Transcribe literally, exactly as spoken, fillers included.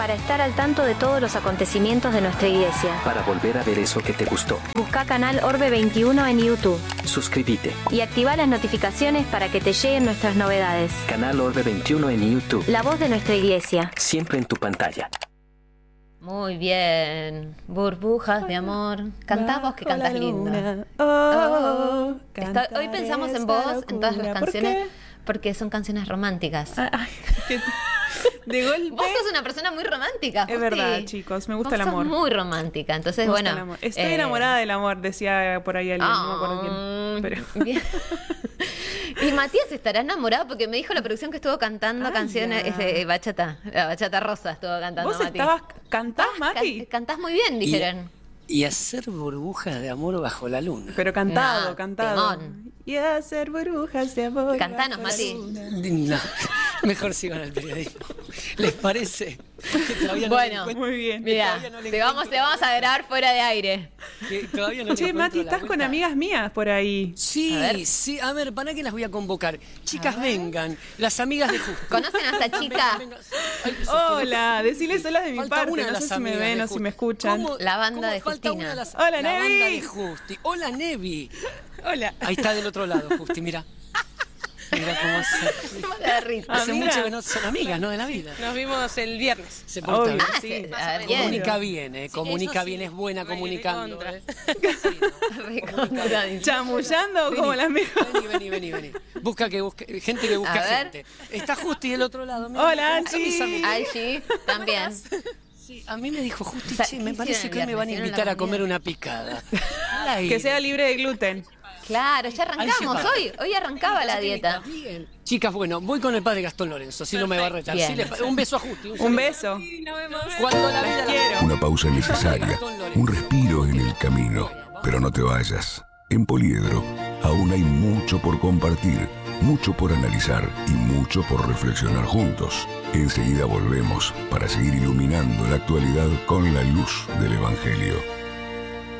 Para estar al tanto de todos los acontecimientos de nuestra iglesia. Para volver a ver eso que te gustó. Busca canal Orbe veintiuno en YouTube. Suscríbete. Y activa las notificaciones para que te lleguen nuestras novedades. Canal Orbe veintiuno en YouTube. La voz de nuestra iglesia. Siempre en tu pantalla. Muy bien. Burbujas de amor. Cantamos que cantas lindo. Oh, Oh. Está- cantar hoy pensamos en esa vos, en todas las locura. ¿Por canciones, qué? porque son canciones románticas. Ay, ay, que te- de golpe. Vos sos una persona muy romántica. Es Justi. verdad, chicos, me gusta Vos el amor. sos muy romántica. Entonces, Me gusta bueno. el amor. Estoy eh, enamorada del amor, decía por ahí alguien, no me acuerdo ah, quién. Pero... bien. Y Matías estará enamorado porque me dijo la producción que estuvo cantando Ay, canciones, ya. ese, bachata, la bachata rosa estuvo cantando ¿Vos Mati. estabas, cantás, Can- Mati? Cantás muy bien, dijeron. Y hacer burbujas de amor bajo la luna. Pero cantado, No, cantado. temón. Y hacer burbujas de amor. Cantanos, bajo la Mati. luna. No, mejor sigan al periodismo. ¿Les parece? Que todavía no Bueno. le encuentro- Muy bien. Mira, todavía no le te vamos, te vamos a grabar fuera de aire. que todavía no le Che, encuentro Mati, la estás con vuelta. amigas mías por ahí. Sí, A ver. sí. A ver, ¿para qué las voy a convocar? Chicas, vengan. Las amigas de Justo. ¿Conocen a esta chica? Vengan. Ay, se Hola, deciles hola de mi Falta parte. una de No las sé si me amigas ven de o si Justi. me escuchan. ¿Cómo- La banda cómo de falta Justina. una de las- Hola, la Nevi. banda de Justi. Hola, Nevi. Hola. Ahí está del otro lado, Justi, mira. Mira cómo se... De risa. Hace Amiga. mucho que no son amigas, ¿no? De la vida. Nos vimos el viernes. Se porta Obvio, bien. Ah, sí. sí, más a o ver, menos. bien. Comunica bien, ¿eh? Comunica eso bien, sí. es buena Ay, comunicando. recontra. ¿eh? Sí, ¿no? Recontra, dice. Chamullando Vení, como las mejores. Vení, vení, vení, vení. Busca que busque, gente que busca A ver. gente. Está Justi del otro lado. mira, Hola, mira, mis Angie. amigos. Ay, sí, también. Sí, a mí me dijo Justi, O sea, che, ¿qué me parece hicieron que hoy el me van a viernes? invitar a ¿Hicieron la comer comida? una picada. Al aire. Que sea libre de gluten. Claro, ya Ahí arrancamos sí, hoy. Hoy arrancaba la dieta. Bien. Chicas, bueno, voy con el padre Gastón Lorenzo, si no me va a retar. Bien. Sí, le- un beso a Justi. Un saludo. beso. Nos vemos. Cuando la vida la Quiero. Una pausa necesaria, un respiro en el camino. Pero no te vayas. En Poliedro aún hay mucho por compartir, mucho por analizar y mucho por reflexionar juntos. Enseguida volvemos para seguir iluminando la actualidad con la luz del Evangelio.